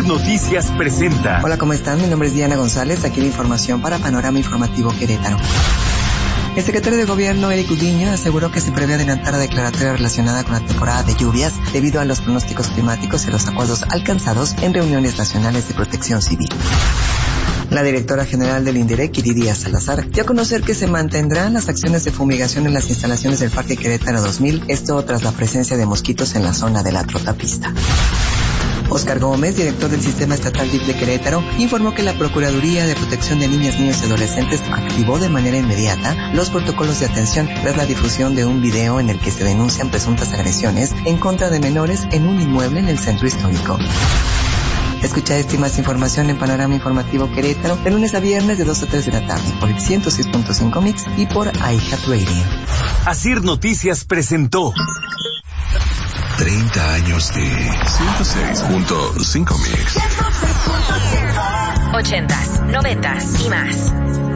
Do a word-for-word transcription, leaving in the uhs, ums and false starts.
Noticias presenta. Hola, ¿cómo están? Mi nombre es Diana González, aquí la información para Panorama Informativo Querétaro. El secretario de Gobierno, Eric Udiño, aseguró que se prevé adelantar la declaratoria relacionada con la temporada de lluvias debido a los pronósticos climáticos y los acuerdos alcanzados en reuniones nacionales de protección civil. La directora general del INDIREC, Iridia Salazar, dio a conocer que se mantendrán las acciones de fumigación en las instalaciones del Parque Querétaro dos mil, esto tras la presencia de mosquitos en la zona de la trotapista. Oscar Gómez, director del Sistema Estatal D I F de Querétaro, informó que la Procuraduría de Protección de Niñas, Niños y Adolescentes activó de manera inmediata los protocolos de atención tras la difusión de un video en el que se denuncian presuntas agresiones en contra de menores en un inmueble en el centro histórico. Escucha esta y más información en Panorama Informativo Querétaro de lunes a viernes de dos a tres de la tarde por el ciento seis punto cinco Mix y por iHeartRadio. Asir Noticias presentó treinta años de ciento seis punto cinco Mix. Ochentas, noventas y más.